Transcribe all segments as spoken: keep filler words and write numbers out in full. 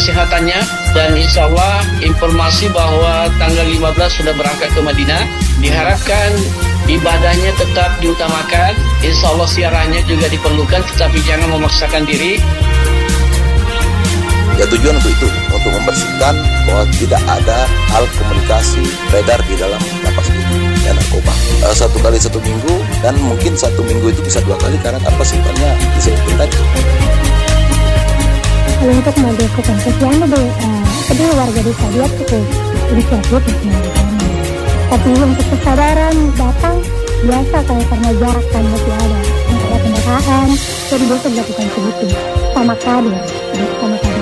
kesehatannya, dan insya Allah informasi bahwa tanggal lima belas sudah berangkat ke Madinah. Diharapkan ibadahnya tetap diutamakan, insya Allah siarannya juga diperlukan, tetapi jangan memaksakan diri. Ya, tujuan untuk itu, untuk membersihkan bahwa tidak ada hal komunikasi beredar di dalam lapas ini dan narkoba. Uh, satu kali satu minggu, dan mungkin satu minggu itu bisa dua kali karena apa sifatnya disebutkan tadi. Kalau untuk melakukan kegiatan lebih uh, kedua warga desa dia cukup inisiatif melakukan. Tapi untuk kesadaran datang biasa kalau karena jarak kan masih ada, untuk ada pendekatan, jadi biasa dilakukan segitu sama kader, sama kader.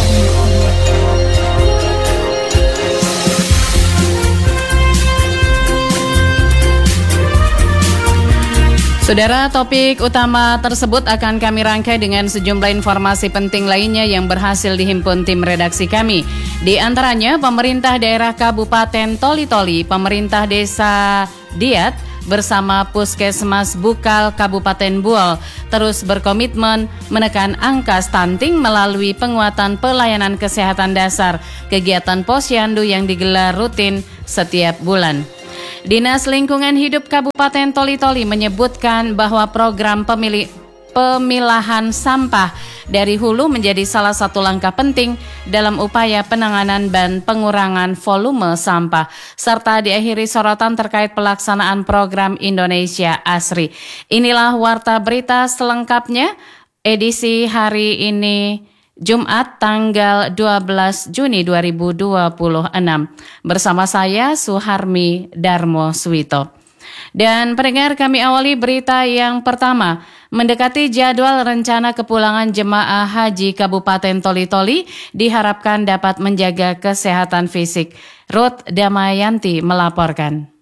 Saudara, topik utama tersebut akan kami rangkai dengan sejumlah informasi penting lainnya yang berhasil dihimpun tim redaksi kami. Di antaranya, pemerintah daerah Kabupaten Toli-Toli, pemerintah desa Diat bersama Puskesmas Bukal Kabupaten Buol terus berkomitmen menekan angka stunting melalui penguatan pelayanan kesehatan dasar, kegiatan posyandu yang digelar rutin setiap bulan. Dinas Lingkungan Hidup Kabupaten Toli-Toli menyebutkan bahwa program pemili- pemilahan sampah dari hulu menjadi salah satu langkah penting dalam upaya penanganan dan pengurangan volume sampah, serta diakhiri sorotan terkait pelaksanaan program Indonesia Asri. Inilah warta berita selengkapnya edisi hari ini, Jumat tanggal dua belas Juni dua ribu dua puluh enam. Bersama saya Suharmi Darmo Swito. Dan pendengar, kami awali berita yang pertama. Mendekati jadwal rencana kepulangan jemaah haji Kabupaten Toli-Toli diharapkan dapat menjaga kesehatan fisik. Ruth Damayanti melaporkan.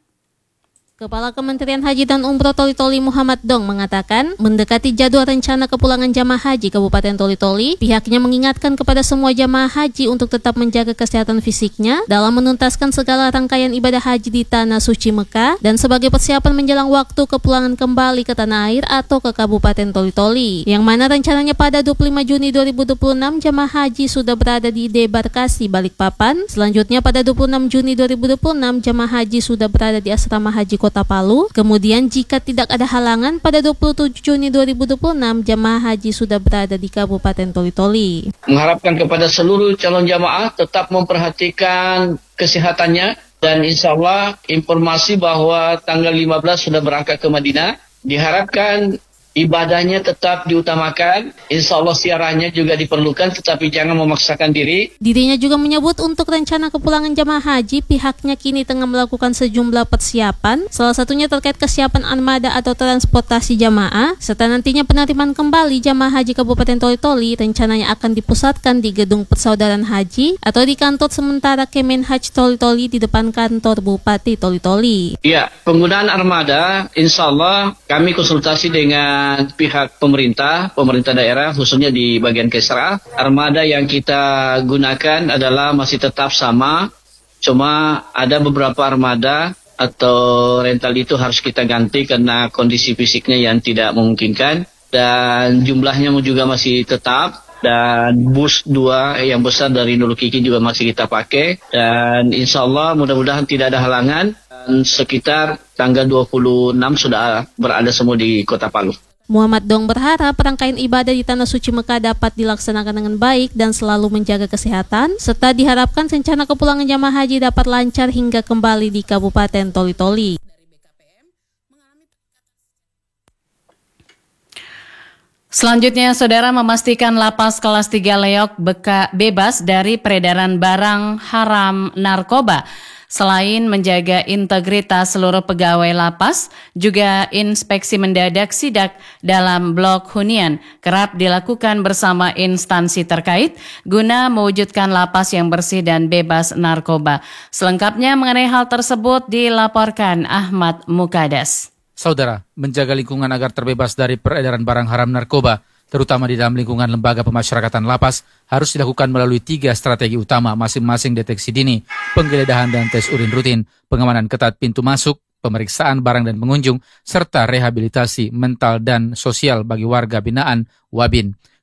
Kepala Kementerian Haji dan Umroh Toli-Toli Muhammad Dong mengatakan, mendekati jadwal rencana kepulangan jamaah haji Kabupaten Toli-Toli, pihaknya mengingatkan kepada semua jamaah haji untuk tetap menjaga kesehatan fisiknya dalam menuntaskan segala rangkaian ibadah haji di Tanah Suci Mekah dan sebagai persiapan menjelang waktu kepulangan kembali ke tanah air atau ke Kabupaten Toli-Toli, yang mana rencananya pada dua puluh lima Juni dua ribu dua puluh enam jamaah haji sudah berada di debarkasi Balikpapan. Selanjutnya pada dua puluh enam Juni dua ribu dua puluh enam jamaah haji sudah berada di asrama haji Kota Palu. Kemudian jika tidak ada halangan pada dua puluh tujuh Juni dua ribu dua puluh enam jamaah haji sudah berada di Kabupaten Toli-Toli. Mengharapkan kepada seluruh calon jamaah tetap memperhatikan kesehatannya, dan insya Allah informasi bahwa tanggal lima belas sudah berangkat ke Madinah. Diharapkan ibadahnya tetap diutamakan, insya Allah siarannya juga diperlukan, tetapi jangan memaksakan diri. Dirinya juga menyebut untuk rencana kepulangan jamaah haji, pihaknya kini tengah melakukan sejumlah persiapan, salah satunya terkait kesiapan armada atau transportasi jamaah, serta nantinya penerimaan kembali jamaah haji Kabupaten Toli-Toli rencananya akan dipusatkan di Gedung Persaudaraan Haji atau di kantor sementara Kemenhaj Toli-Toli di depan kantor Bupati Toli-Toli. Ya, penggunaan armada, insya Allah kami konsultasi dengan pihak pemerintah, pemerintah daerah, khususnya di bagian Kesra. Armada yang kita gunakan adalah masih tetap sama, cuma ada beberapa armada atau rental itu harus kita ganti karena kondisi fisiknya yang tidak memungkinkan, dan jumlahnya juga masih tetap. Dan bus dua yang besar dari Nurul Kiki juga masih kita pakai, dan insya Allah mudah-mudahan tidak ada halangan, dan sekitar tanggal dua puluh enam sudah berada semua di Kota Palu. Muhammad Dong berharap rangkaian ibadah di Tanah Suci Mekah dapat dilaksanakan dengan baik dan selalu menjaga kesehatan, serta diharapkan rencana kepulangan jamaah haji dapat lancar hingga kembali di Kabupaten Toli-Toli. Selanjutnya, saudara, memastikan lapas kelas tiga Leok beka, bebas dari peredaran barang haram narkoba. Selain menjaga integritas seluruh pegawai lapas, juga inspeksi mendadak sidak dalam blok hunian kerap dilakukan bersama instansi terkait guna mewujudkan lapas yang bersih dan bebas narkoba. Selengkapnya mengenai hal tersebut dilaporkan Ahmad Mukadas. Saudara, menjaga lingkungan agar terbebas dari peredaran barang haram narkoba, terutama di dalam lingkungan lembaga pemasyarakatan lapas, harus dilakukan melalui tiga strategi utama, masing-masing deteksi dini, penggeledahan dan tes urin rutin, pengamanan ketat pintu masuk, pemeriksaan barang dan pengunjung, serta rehabilitasi mental dan sosial bagi warga binaan Wabin.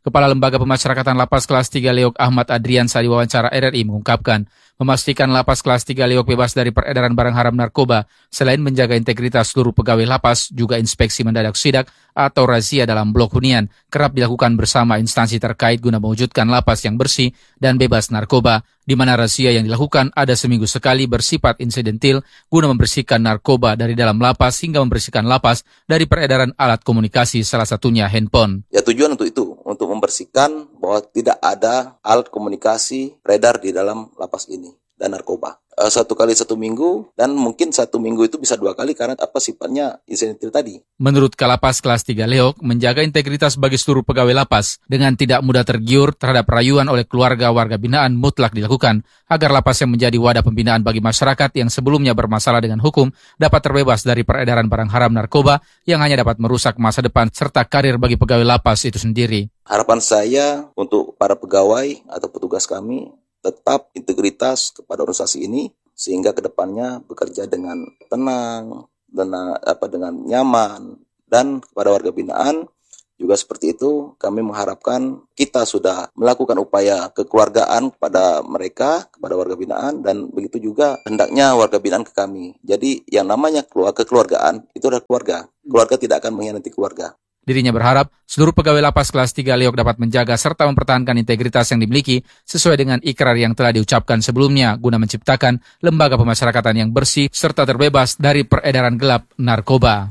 Kepala Lembaga Pemasyarakatan Lapas Kelas tiga Leok Ahmad Adrian saat diwawancara R R I mengungkapkan, memastikan Lapas Kelas tiga Leok bebas dari peredaran barang haram narkoba, selain menjaga integritas seluruh pegawai lapas, juga inspeksi mendadak sidak atau razia dalam blok hunian kerap dilakukan bersama instansi terkait guna mewujudkan lapas yang bersih dan bebas narkoba, di mana razia yang dilakukan ada seminggu sekali bersifat insidentil guna membersihkan narkoba dari dalam lapas hingga membersihkan lapas dari peredaran alat komunikasi, salah satunya handphone. Ya, tujuan untuk itu, untuk membersihkan bahwa tidak ada alat komunikasi beredar di dalam lapas ini dan narkoba. Uh, satu kali satu minggu, dan mungkin satu minggu itu bisa dua kali karena apa sifatnya insentif tadi. Menurut Kalapas Kelas tiga Leok, menjaga integritas bagi seluruh pegawai lapas dengan tidak mudah tergiur terhadap rayuan oleh keluarga warga binaan mutlak dilakukan agar lapas yang menjadi wadah pembinaan bagi masyarakat yang sebelumnya bermasalah dengan hukum dapat terbebas dari peredaran barang haram narkoba yang hanya dapat merusak masa depan serta karir bagi pegawai lapas itu sendiri. Harapan saya untuk para pegawai atau petugas kami tetap integritas kepada organisasi ini sehingga kedepannya bekerja dengan tenang, dengan apa dengan nyaman, dan kepada warga binaan juga seperti itu. Kami mengharapkan kita sudah melakukan upaya kekeluargaan kepada mereka, kepada warga binaan, dan begitu juga hendaknya warga binaan ke kami. Jadi yang namanya keluarga kekeluargaan itu adalah keluarga. Keluarga tidak akan mengkhianati keluarga. Dirinya berharap seluruh pegawai Lapas Kelas tiga Leok dapat menjaga serta mempertahankan integritas yang dimiliki sesuai dengan ikrar yang telah diucapkan sebelumnya guna menciptakan lembaga pemasyarakatan yang bersih serta terbebas dari peredaran gelap narkoba.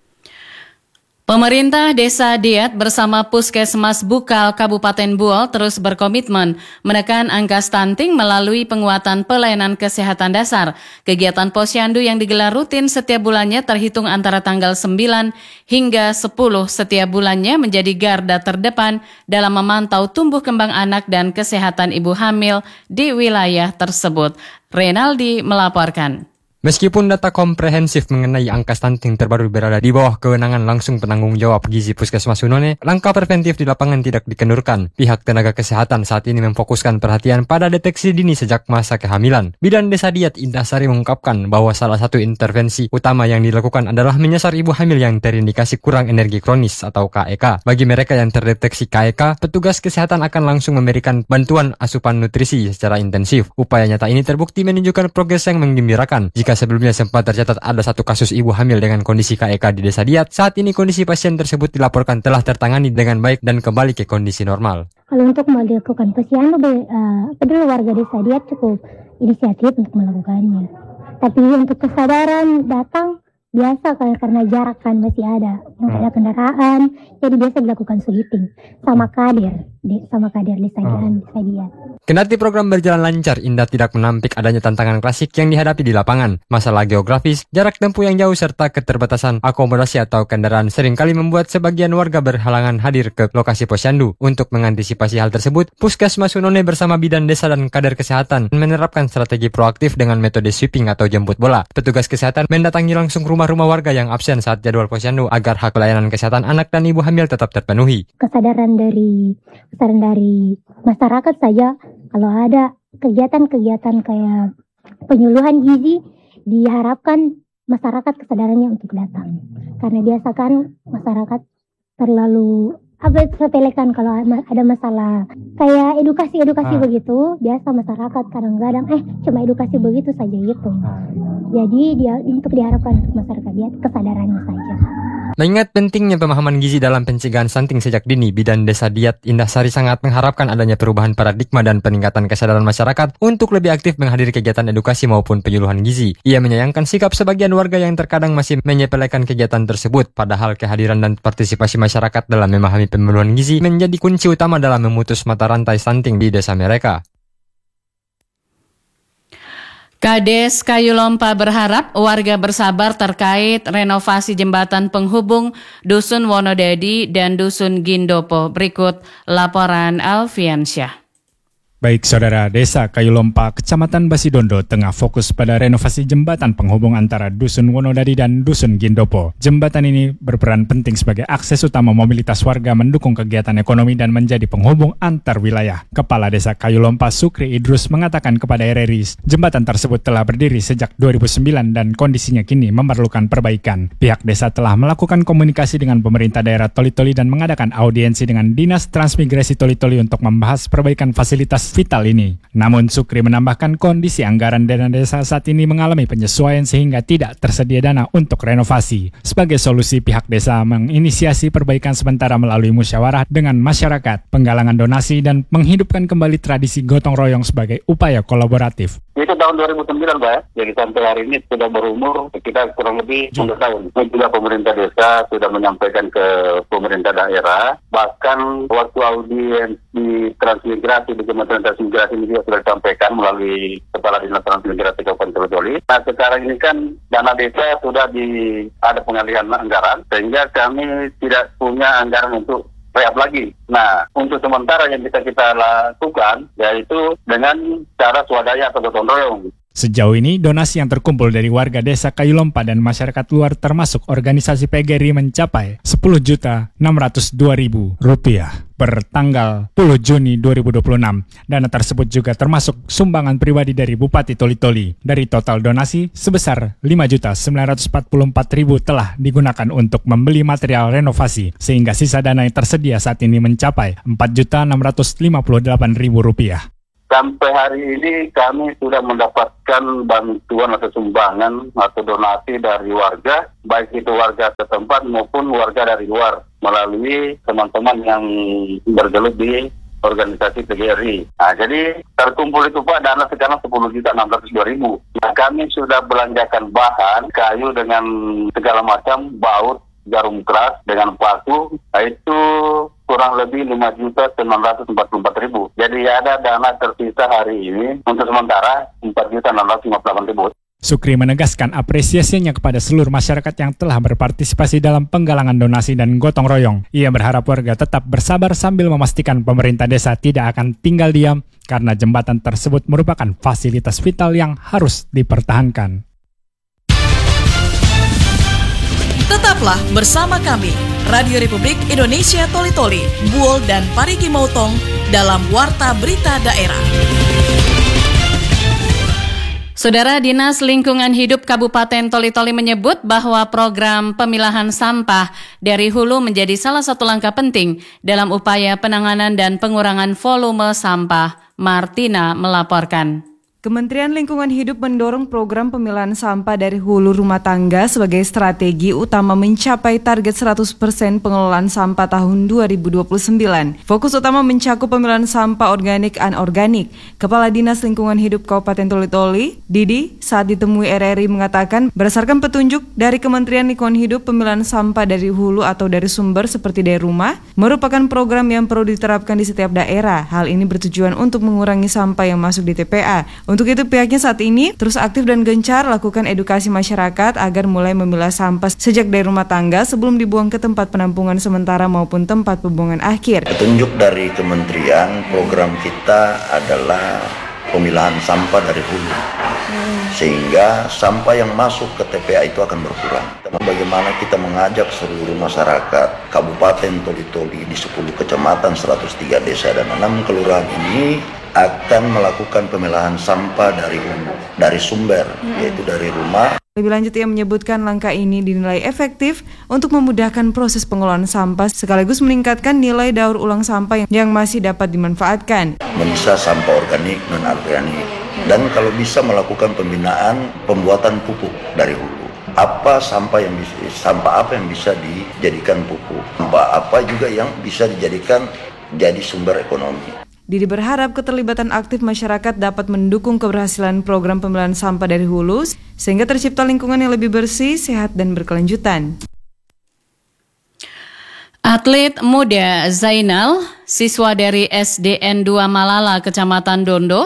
Pemerintah Desa Diat bersama Puskesmas Bukal Kabupaten Buol terus berkomitmen menekan angka stunting melalui penguatan pelayanan kesehatan dasar. Kegiatan posyandu yang digelar rutin setiap bulannya terhitung antara tanggal sembilan hingga sepuluh setiap bulannya menjadi garda terdepan dalam memantau tumbuh kembang anak dan kesehatan ibu hamil di wilayah tersebut. Renaldi melaporkan. Meskipun data komprehensif mengenai angka stunting terbaru berada di bawah kewenangan langsung penanggung jawab gizi Puskesmas Sunone, langkah preventif di lapangan tidak dikendurkan. Pihak tenaga kesehatan saat ini memfokuskan perhatian pada deteksi dini sejak masa kehamilan. Bidan Desa Diat Indah Sari mengungkapkan bahwa salah satu intervensi utama yang dilakukan adalah menyasar ibu hamil yang terindikasi kurang energi kronis atau K E K. Bagi mereka yang terdeteksi K E K, petugas kesehatan akan langsung memberikan bantuan asupan nutrisi secara intensif. Upaya nyata ini terbukti menunjukkan progres yang menggembirakan. Jika sebelumnya sempat tercatat ada satu kasus ibu hamil dengan kondisi K E K di Desa Diat, saat ini kondisi pasien tersebut dilaporkan telah tertangani dengan baik dan kembali ke kondisi normal. Kalau untuk melakukan posyandu, uh, peduli warga Desa Diat cukup inisiatif untuk melakukannya. Tapi untuk kesadaran datang biasa karena jarak kan masih ada, yang ada kendaraan, jadi biasa dilakukan sweeping sama kader, di, sama kader Desa Diat. Kendati program berjalan lancar, Indah tidak menampik adanya tantangan klasik yang dihadapi di lapangan. Masalah geografis, jarak tempuh yang jauh serta keterbatasan akomodasi atau kendaraan seringkali membuat sebagian warga berhalangan hadir ke lokasi posyandu. Untuk mengantisipasi hal tersebut, Puskesmas Sunone bersama bidan desa dan kader kesehatan menerapkan strategi proaktif dengan metode sweeping atau jemput bola. Petugas kesehatan mendatangi langsung rumah-rumah warga yang absen saat jadwal posyandu agar hak pelayanan kesehatan anak dan ibu hamil tetap terpenuhi. Kesadaran dari kesadaran dari masyarakat saja. Kalau ada kegiatan-kegiatan kayak penyuluhan gizi, diharapkan masyarakat kesadarannya untuk datang. Karena biasa kan masyarakat terlalu apa sepelekan kalau ada masalah kayak edukasi-edukasi ah. begitu, biasa masyarakat kadang-kadang eh cuma edukasi begitu saja gitu. Jadi dia untuk diharapkan untuk masyarakat dia kesadarannya saja. Mengingat pentingnya pemahaman gizi dalam pencegahan stunting sejak dini, Bidan Desa Diat Indah Sari sangat mengharapkan adanya perubahan paradigma dan peningkatan kesadaran masyarakat untuk lebih aktif menghadiri kegiatan edukasi maupun penyuluhan gizi. Ia menyayangkan sikap sebagian warga yang terkadang masih menyepelekan kegiatan tersebut, padahal kehadiran dan partisipasi masyarakat dalam memahami penyuluhan gizi menjadi kunci utama dalam memutus mata rantai stunting di desa mereka. Kades Kayulompa berharap warga bersabar terkait renovasi jembatan penghubung Dusun Wonodadi dan Dusun Gindopo. Berikut laporan Alfiansyah. Baik saudara, Desa Kayu Lompa, Kecamatan Basidondo tengah fokus pada renovasi jembatan penghubung antara Dusun Wonodadi dan Dusun Gindopo. Jembatan ini berperan penting sebagai akses utama mobilitas warga, mendukung kegiatan ekonomi dan menjadi penghubung antar wilayah. Kepala Desa Kayu Lompa Sukri Idrus mengatakan kepada R R I, jembatan tersebut telah berdiri sejak dua ribu sembilan dan kondisinya kini memerlukan perbaikan. Pihak desa telah melakukan komunikasi dengan pemerintah daerah Toli-Toli dan mengadakan audiensi dengan Dinas Transmigrasi Toli-Toli untuk membahas perbaikan fasilitas vital ini. Namun Sukri menambahkan kondisi anggaran dana desa saat ini mengalami penyesuaian sehingga tidak tersedia dana untuk renovasi. Sebagai solusi, pihak desa menginisiasi perbaikan sementara melalui musyawarah dengan masyarakat, penggalangan donasi dan menghidupkan kembali tradisi gotong royong sebagai upaya kolaboratif. Itu tahun dua ribu sembilan, Pak. Jadi sampai hari ini sudah berumur sekitar kurang lebih sepuluh tahun. Dan juga pemerintah desa sudah menyampaikan ke pemerintah daerah. Bahkan waktu audiens di transmigrasi, di Kementerian Transmigrasi ini juga sudah disampaikan melalui Kepala Dinas Transmigrasi Kabupaten Toli-Toli. Nah sekarang ini kan dana desa sudah di ada pengalihan anggaran, sehingga kami tidak punya anggaran untuk rehab lagi. Nah, untuk sementara yang bisa kita lakukan yaitu dengan cara swadaya atau gotong royong. Sejauh ini, donasi yang terkumpul dari warga Desa Kayu Lompa dan masyarakat luar termasuk organisasi P G R I mencapai sepuluh juta enam ratus dua ribu rupiah per tanggal sepuluh Juni dua ribu dua puluh enam. Dana tersebut juga termasuk sumbangan pribadi dari Bupati Toli-Toli. Dari total donasi sebesar lima juta sembilan ratus empat puluh empat ribu telah digunakan untuk membeli material renovasi, sehingga sisa dana yang tersedia saat ini mencapai empat juta enam ratus lima puluh delapan ribu rupiah. Sampai hari ini kami sudah mendapatkan bantuan atau sumbangan atau donasi dari warga, baik itu warga setempat maupun warga dari luar, melalui teman-teman yang bergelut di organisasi P G R I. Nah, jadi terkumpul itu Pak dana sekarang sepuluh juta enam ratus dua ribu. Nah, kami sudah belanjakan bahan, kayu dengan segala macam, baut, jarum keras dengan paku, itu kurang lebih lima juta sembilan ratus empat puluh empat ribu. Jadi ada dana tersisa hari ini untuk sementara empat juta enam ratus lima puluh delapan ribu. Sukri menegaskan apresiasinya kepada seluruh masyarakat yang telah berpartisipasi dalam penggalangan donasi dan gotong royong. Ia berharap warga tetap bersabar sambil memastikan pemerintah desa tidak akan tinggal diam karena jembatan tersebut merupakan fasilitas vital yang harus dipertahankan. Tetaplah bersama kami, Radio Republik Indonesia Toli-Toli, Buol dan Parigi Motong dalam Warta Berita Daerah. Saudara, Dinas Lingkungan Hidup Kabupaten Toli-Toli menyebut bahwa program pemilahan sampah dari hulu menjadi salah satu langkah penting dalam upaya penanganan dan pengurangan volume sampah. Martina melaporkan. Kementerian Lingkungan Hidup mendorong program pemilahan sampah dari hulu rumah tangga sebagai strategi utama mencapai target seratus persen pengelolaan sampah tahun dua ribu dua puluh sembilan. Fokus utama mencakup pemilahan sampah organik dan anorganik. Kepala Dinas Lingkungan Hidup Kabupaten Toli-Toli, Didi, saat ditemui R R I mengatakan berdasarkan petunjuk dari Kementerian Lingkungan Hidup, pemilahan sampah dari hulu atau dari sumber seperti dari rumah merupakan program yang perlu diterapkan di setiap daerah. Hal ini bertujuan untuk mengurangi sampah yang masuk di T P A. Untuk itu pihaknya saat ini terus aktif dan gencar lakukan edukasi masyarakat agar mulai memilah sampah sejak dari rumah tangga sebelum dibuang ke tempat penampungan sementara maupun tempat pembuangan akhir. Petunjuk dari kementerian, program kita adalah pemilahan sampah dari hulu, sehingga sampah yang masuk ke T P A itu akan berkurang. Bagaimana kita mengajak seluruh masyarakat Kabupaten Toli-Toli di sepuluh kecamatan, seratus tiga desa dan enam kelurahan ini akan melakukan pemilahan sampah dari hulu, dari sumber, hmm. yaitu dari rumah. Lebih lanjut ia menyebutkan langkah ini dinilai efektif untuk memudahkan proses pengelolaan sampah sekaligus meningkatkan nilai daur ulang sampah yang masih dapat dimanfaatkan. Memisah sampah organik non organik dan kalau bisa melakukan pembinaan pembuatan pupuk dari hulu. Apa sampah yang bisa, sampah apa yang bisa dijadikan pupuk, sampah apa juga yang bisa dijadikan jadi sumber ekonomi. Didi berharap keterlibatan aktif masyarakat dapat mendukung keberhasilan program pemilahan sampah dari hulu sehingga tercipta lingkungan yang lebih bersih, sehat, dan berkelanjutan. Atlet muda Zainal, siswa dari S D N dua Malala, Kecamatan Dondo,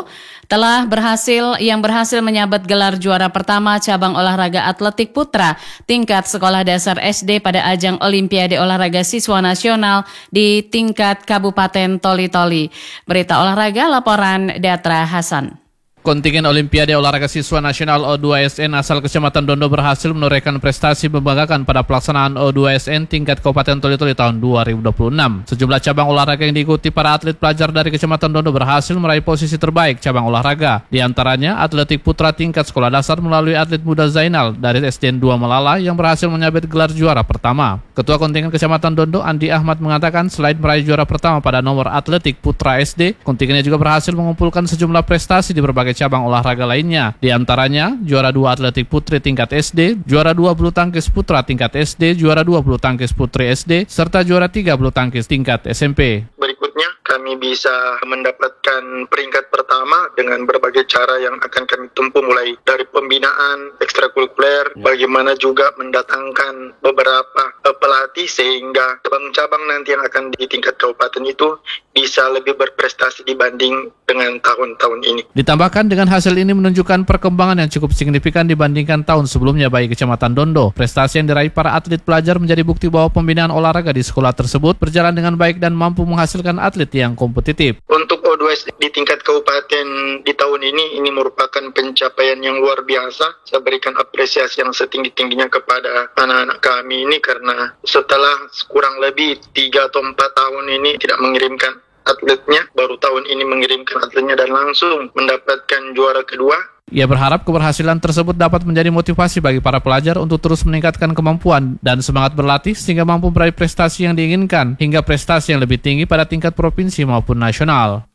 telah berhasil yang berhasil menyabet gelar juara pertama cabang olahraga atletik putra tingkat sekolah dasar S D pada ajang Olimpiade Olahraga Siswa Nasional di tingkat Kabupaten Toli-Toli. Berita olahraga laporan Datra Hasan. Kontingen Olimpiade Olahraga Siswa Nasional O dua S N asal Kecamatan Dondo berhasil menorehkan prestasi membanggakan pada pelaksanaan O dua S N tingkat Kabupaten Toli-Toli tahun dua ribu dua puluh enam. Sejumlah cabang olahraga yang diikuti para atlet pelajar dari Kecamatan Dondo berhasil meraih posisi terbaik cabang olahraga. Di antaranya atletik putra tingkat sekolah dasar melalui atlet muda Zainal dari S D N dua Malala yang berhasil menyabet gelar juara pertama. Ketua kontingen Kecamatan Dondo Andi Ahmad mengatakan selain meraih juara pertama pada nomor atletik putra S D, kontingennya juga berhasil mengumpulkan sejumlah prestasi di berbagai cabang olahraga lainnya. Di antaranya juara dua atletik putri tingkat S D, juara dua bulu tangkis putra tingkat S D, juara dua bulu tangkis putri S D, serta juara tiga bulu tangkis tingkat S M P. Berikutnya kami bisa mendapatkan peringkat pertama dengan berbagai cara yang akan kami tempuh, mulai dari pembinaan ekstrakurikuler, bagaimana juga mendatangkan beberapa pelatih sehingga cabang-cabang nanti yang akan di tingkat kabupaten itu bisa lebih berprestasi dibanding dengan tahun-tahun ini. Ditambahkan dengan hasil ini menunjukkan perkembangan yang cukup signifikan dibandingkan tahun sebelumnya bagi Kecamatan Dondo. Prestasi yang diraih para atlet pelajar menjadi bukti bahwa pembinaan olahraga di sekolah tersebut berjalan dengan baik dan mampu menghasilkan atlet yang kompetitif. Untuk O dua S di tingkat kabupaten di tahun ini, ini merupakan pencapaian yang luar biasa. Saya berikan apresiasi yang setinggi-tingginya kepada anak-anak kami ini karena setelah kurang lebih tiga atau empat tahun ini tidak mengirimkan atletnya, baru tahun ini mengirimkan atletnya dan langsung mendapatkan juara kedua. Ia berharap keberhasilan tersebut dapat menjadi motivasi bagi para pelajar untuk terus meningkatkan kemampuan dan semangat berlatih sehingga mampu meraih prestasi yang diinginkan hingga prestasi yang lebih tinggi pada tingkat provinsi maupun nasional.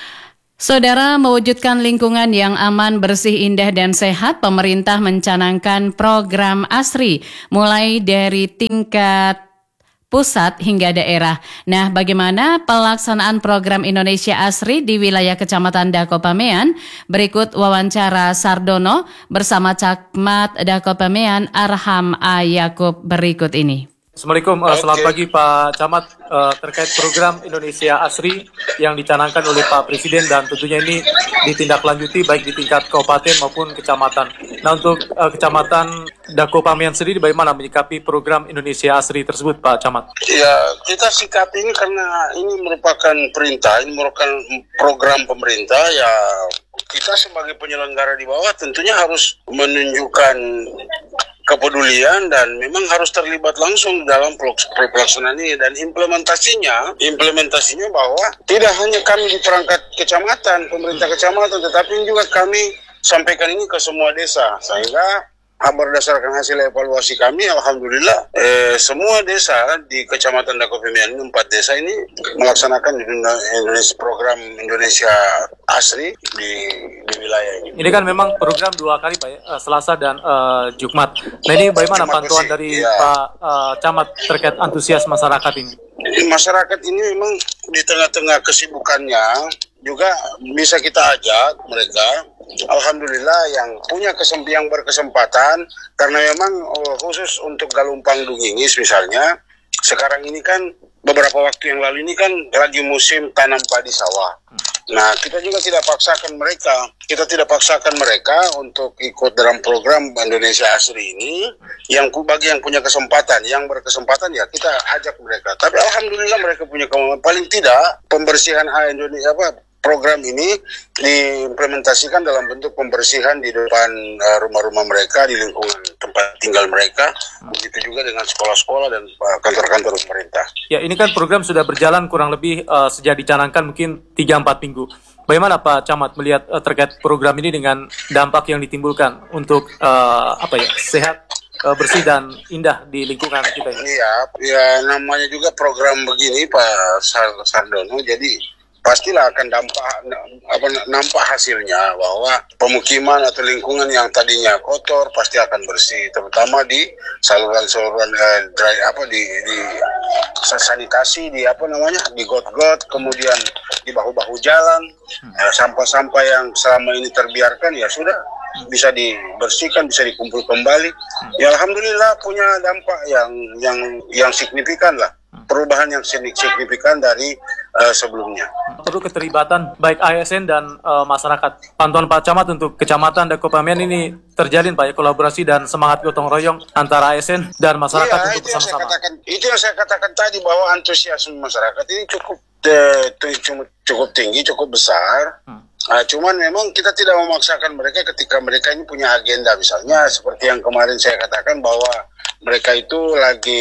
Saudara, mewujudkan lingkungan yang aman, bersih, indah, dan sehat, pemerintah mencanangkan program ASRI mulai dari tingkat pusat hingga daerah. Nah, bagaimana pelaksanaan program Indonesia ASRI di wilayah Kecamatan Dakopamean? Berikut wawancara Sardono bersama Camat Dakopamean Arham A. Yakub berikut ini. Assalamualaikum, uh, selamat pagi Pak Camat. Uh, terkait program Indonesia ASRI yang dicanangkan oleh Pak Presiden dan tentunya ini ditindaklanjuti baik di tingkat kabupaten maupun kecamatan. Nah, untuk uh, Kecamatan Dakopamean sendiri bagaimana menyikapi program Indonesia ASRI tersebut Pak Camat? Ya, kita sikapi ini karena ini merupakan perintah, ini merupakan program pemerintah ya. Kita sebagai penyelenggara di bawah tentunya harus menunjukkan kepedulian dan memang harus terlibat langsung dalam pelaksanaan ini dan implementasinya implementasinya bahwa tidak hanya kami di perangkat kecamatan, pemerintah kecamatan, tetapi juga kami sampaikan ini ke semua desa sehingga berdasarkan hasil evaluasi kami, alhamdulillah eh, semua desa di Kecamatan Dakopamean, empat desa ini melaksanakan Indonesia, program Indonesia ASRI di, di wilayah ini. Ini kan memang program dua kali Pak ya, Selasa dan uh, Jumat. Nah ini bagaimana Terima pantauan kasih. dari ya. Pak uh, Camat terkait antusias masyarakat ini? Masyarakat ini memang di tengah-tengah kesibukannya juga bisa kita ajak mereka. Alhamdulillah yang punya kesempatan, yang berkesempatan, karena memang oh, khusus untuk Galumpang Dungingis misalnya, sekarang ini kan beberapa waktu yang lalu ini kan lagi musim tanam padi sawah. Nah, kita juga tidak paksakan mereka, kita tidak paksakan mereka untuk ikut dalam program Indonesia ASRI ini. Yang bagi yang punya kesempatan, yang berkesempatan ya kita ajak mereka. Tapi alhamdulillah mereka punya kemampuan. Paling tidak pembersihan Indonesia apa? Program ini diimplementasikan dalam bentuk pembersihan di depan uh, rumah-rumah mereka, di lingkungan tempat tinggal mereka, begitu juga dengan sekolah-sekolah dan uh, kantor-kantor pemerintah. Ya, ini kan program sudah berjalan kurang lebih uh, sejak dicanangkan mungkin tiga sampai empat minggu. Bagaimana Pak Camat melihat uh, terkait program ini dengan dampak yang ditimbulkan untuk uh, apa ya, sehat, uh, bersih dan indah di lingkungan kita ini? Iya, ya namanya juga program begini Pak Sardono, jadi pastilah akan dampak apa nampak hasilnya bahwa pemukiman atau lingkungan yang tadinya kotor pasti akan bersih, terutama di saluran-saluran eh, dry apa di, di sanitasi di apa namanya di got-got, kemudian di bahu-bahu jalan, eh, sampah-sampah yang selama ini terbiarkan ya sudah bisa dibersihkan, bisa dikumpul kembali. Ya alhamdulillah punya dampak yang yang yang signifikan lah. perubahan yang signifikan dari uh, sebelumnya. Perlu keterlibatan baik A S N dan uh, masyarakat. Pantauan Pak Camat untuk Kecamatan Dakopamean ini terjalin Pak ya, kolaborasi dan semangat gotong royong antara A S N dan masyarakat ya, untuk itu bersama-sama. Yang katakan, itu yang saya katakan tadi bahwa antusiasme masyarakat ini cukup uh, cukup tinggi, cukup besar. Hmm. Uh, cuman memang kita tidak memaksakan mereka ketika mereka ini punya agenda, misalnya seperti yang kemarin saya katakan bahwa mereka itu lagi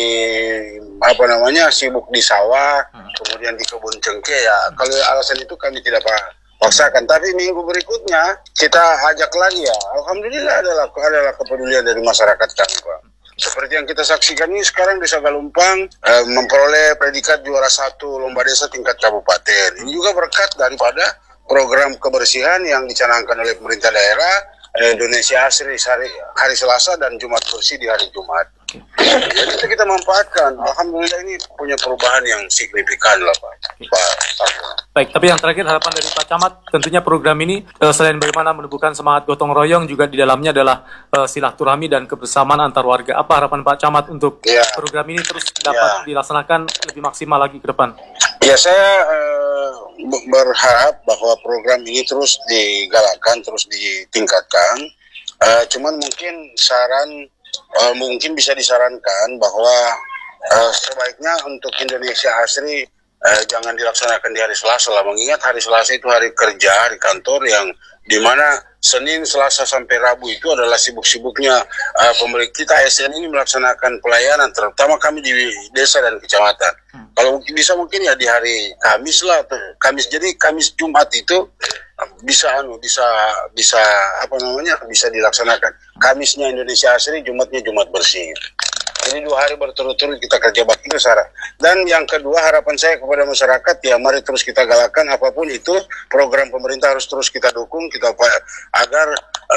apa namanya sibuk di sawah, hmm. kemudian di kebun cengkeh ya. Hmm. Kalau alasan itu kami tidak paksakan. Tapi minggu berikutnya kita ajak lagi ya. Alhamdulillah adalah adalah kepedulian dari masyarakat kami, Pak. Seperti yang kita saksikan ini sekarang Desa Galumpang eh, memperoleh predikat juara satu lomba desa tingkat kabupaten. Ini juga berkat daripada program kebersihan yang dicanangkan oleh pemerintah daerah Indonesia Asri hari, hari Selasa dan Jumat Bersih di hari Jumat. Jadi itu kita manfaatkan. Alhamdulillah ini punya perubahan yang signifikan lah Pak. Pak. Baik, tapi yang terakhir harapan dari Pak Camat, tentunya program ini eh, selain bagaimana menumbuhkan semangat gotong royong, juga di dalamnya adalah eh, silaturahmi dan kebersamaan antar warga. Apa harapan Pak Camat untuk ya. program ini terus dapat ya. dilaksanakan lebih maksimal lagi ke depan? Ya, saya uh, berharap bahwa program ini terus digalakkan, terus ditingkatkan. Uh, cuman mungkin saran, uh, mungkin bisa disarankan bahwa uh, sebaiknya untuk Indonesia Asri uh, jangan dilaksanakan di hari Selasa lah. Mengingat hari Selasa itu hari kerja, hari kantor yang dimana Senin, Selasa sampai Rabu itu adalah sibuk-sibuknya uh, pemerintah kita A S N ini melaksanakan pelayanan, terutama kami di desa dan kecamatan. Hmm. Kalau bisa mungkin ya di hari Kamis lah, Kamis jadi Kamis Jumat itu bisa anu bisa bisa apa namanya bisa dilaksanakan. Kamisnya Indonesia Asri, Jumatnya Jumat Bersih. Jadi dua hari berturut-turut kita kerja bakti itu syarat. Dan yang kedua harapan saya kepada masyarakat ya mari terus kita galakkan apapun itu program pemerintah harus terus kita dukung kita agar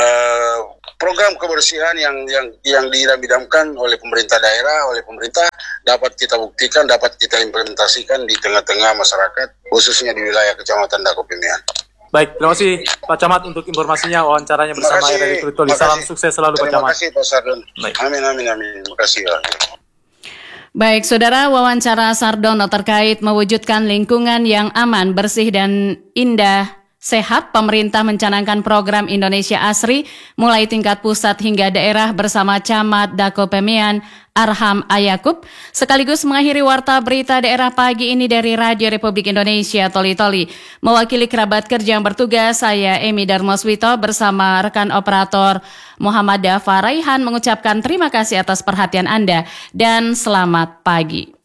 uh, program kebersihan yang yang yang diidam-idamkan oleh pemerintah daerah oleh pemerintah dapat kita buktikan, dapat kita implementasikan di tengah-tengah masyarakat khususnya di wilayah Kecamatan Dakopamean. Baik, terima kasih Pak Camat untuk informasinya, wawancaranya bersama R R I Toli. Salam sukses selalu Pak Camat. Terima kasih Pak Sardon. Amin, amin, amin. Terima kasih. Ya. Baik, saudara, wawancara Sardono terkait mewujudkan lingkungan yang aman, bersih, dan indah, sehat, pemerintah mencanangkan program Indonesia Asri mulai tingkat pusat hingga daerah bersama Camat Dakopamean Arham Ayakub. Sekaligus mengakhiri warta berita daerah pagi ini dari Radio Republik Indonesia Toli Toli. Mewakili kerabat kerja yang bertugas, saya Emi Darmoswito bersama rekan operator Muhammad Dafa Raihan mengucapkan terima kasih atas perhatian Anda dan selamat pagi.